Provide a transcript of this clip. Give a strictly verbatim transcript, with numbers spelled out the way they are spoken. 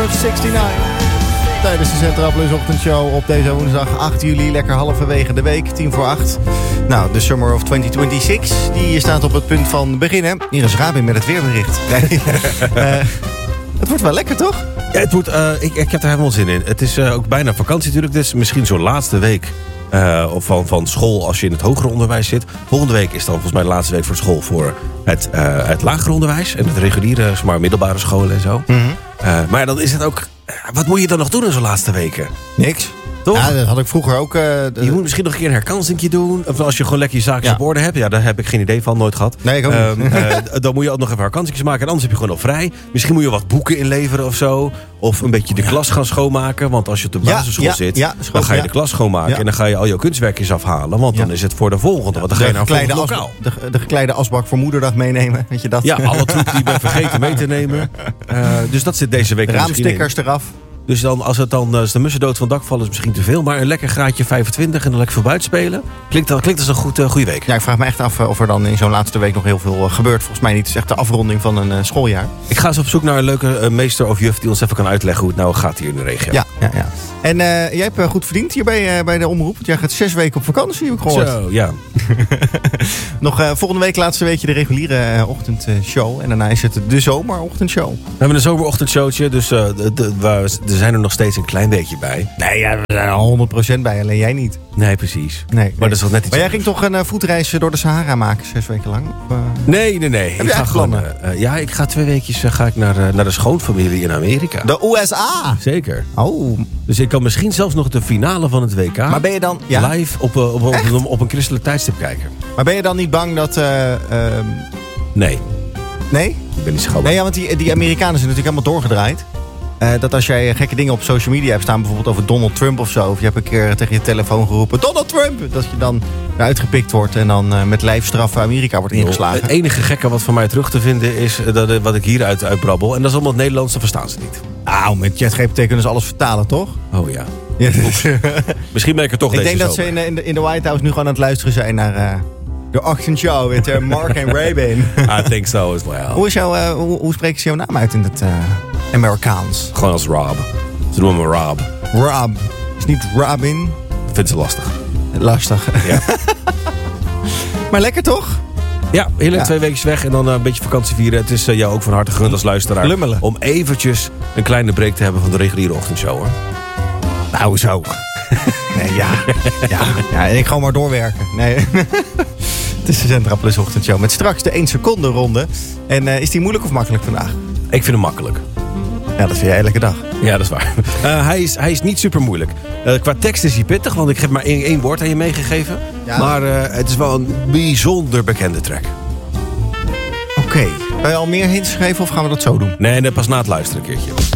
zesennegentig. Tijdens de Centraal Plus ochtendshow op deze woensdag acht juli. Lekker halverwege de week, tien voor acht. Nou, de Summer of twintig zesentwintig, die staat op het punt van beginnen. Hier is Rabin met het weerbericht. Nee, uh, het wordt wel lekker, toch? Ja, het wordt, uh, ik, ik heb er helemaal zin in. Het is uh, ook bijna vakantie natuurlijk. Het is misschien zo'n laatste week uh, van, van school als je in het hoger onderwijs zit. Volgende week is dan volgens mij de laatste week voor school voor het, uh, het lager onderwijs. En het reguliere, maar middelbare scholen en zo. Mm-hmm. Uh, maar ja, dan is het ook... Wat moet je dan nog doen in zo'n laatste weken? Niks. Toch? Ja, dat had ik vroeger ook. Uh, de... Je moet misschien nog een keer een herkansingje doen. Of als je gewoon lekker je zaakjes Ja. op orde hebt. Ja, daar heb ik geen idee van, nooit gehad. Nee, ik ook um, niet. uh, dan moet je ook nog even herkansingjes maken. En anders heb je gewoon nog vrij. Misschien moet je wat boeken inleveren of zo. Of een beetje de ja. klas gaan schoonmaken. Want als je op de basisschool ja, ja, zit, ja, schoon, dan ga je ja. de klas schoonmaken. Ja. En dan ga je al je kunstwerkjes afhalen. Want Ja. dan is het voor de volgende. Want dan ga je de, naar een gekleide volgend as, lokaal. de, de gekleide asbak voor moederdag meenemen. Weet je dat? Ja, alle troep die ik ben vergeten mee te nemen. Uh, dus dat zit deze week De er misschien in. raamstickers eraf. Dus dan, als het dan als de mussen dood van het dak vallen, is misschien te veel. Maar een lekker graadje vijfentwintig en dan lekker voor buiten spelen. Klinkt, dat klinkt als een goed, uh, goede week. Ja, ik vraag me echt af of er dan in zo'n laatste week nog heel veel uh, gebeurt. Volgens mij niet. Het is echt de afronding van een uh, schooljaar. Ik ga eens op zoek naar een leuke uh, meester of juf die ons even kan uitleggen hoe het nou gaat hier in de regio. Ja, ja, ja. En uh, jij hebt uh, goed verdiend hier bij, uh, bij de omroep. Want jij gaat zes weken op vakantie, heb ik gehoord. Zo, ja. Nog uh, volgende week laatste weekje de reguliere uh, ochtendshow. En daarna is het de zomerochtendshow. We hebben een zomerochtendshowtje, dus uh, de, de, waar, er zijn er nog steeds een klein beetje bij. Nee, ja, we zijn er al honderd procent bij. Alleen jij niet. Nee, precies. Nee, maar nee. dat is wel net iets Maar jij anders. ging toch een uh, voetreis door de Sahara maken, zes weken lang? Of, uh... Nee, nee, nee. Heb ik je ga echt gewoon, plannen? uh, ja, ik ga twee weekjes uh, ga ik naar, uh, naar de schoonfamilie in Amerika. De U S A? Zeker. Oh. Dus ik kan misschien zelfs nog de finale van het W K Maar ben je dan... Ja? live op, uh, op, op, op, op een christelijk tijdstip kijken. Maar ben je dan niet bang dat... Uh, uh, Nee, nee? ik ben niet zo gauw. Nee, ja, want die, die Amerikanen zijn natuurlijk helemaal doorgedraaid. Uh, dat als jij gekke dingen op social media hebt staan, bijvoorbeeld over Donald Trump of zo, of je hebt een keer tegen je telefoon geroepen, Donald Trump! Dat je dan uitgepikt wordt en dan uh, met lijfstraffen Amerika wordt ingeslagen. Het enige gekke wat van mij terug te vinden is uh, dat, uh, wat ik hieruit uitbrabbel. En dat is allemaal het Nederlands, dat verstaan ze niet. Auw, met ChatGPT kunnen ze alles vertalen, toch? Oh ja. Ja, dus, Misschien ben ik er toch ik deze denk dat ze zomer. in, in, de, in de White House nu gewoon aan het luisteren zijn naar uh, de ochtendshow met uh, Mark en Rabin. I think so as well. Hoe, is jouw, uh, hoe, hoe spreken ze jouw naam uit in het uh, Amerikaans? Gewoon als Rob. Ze noemen me Rob. Rob. Is niet Robin? Dat vindt ze lastig. Lastig. Ja, Maar lekker toch? ja heerlijk. Ja. Twee weken weg en dan uh, een beetje vakantie vieren. Het is uh, jou ook van harte gegund als luisteraar. Lummelen. Om eventjes een kleine break te hebben van de reguliere ochtendshow, hoor. Nou, zo. Nee, ja. Ja, ja, en ik ga maar doorwerken. Nee. Het is de Centraal Plus ochtendshow met straks de één seconde ronde. En uh, is die moeilijk of makkelijk vandaag? Ik vind hem makkelijk. Ja, dat vind jij elke dag. Ja, dat is waar. Uh, hij, is, hij is niet super moeilijk. Uh, qua tekst is hij pittig, want ik heb maar één, één woord aan je meegegeven. Ja. Maar uh, het is wel een bijzonder bekende track. Oké. Okay. Wil je al meer hints geven of gaan we dat zo doen? Nee, nee, pas na het luisteren een keertje.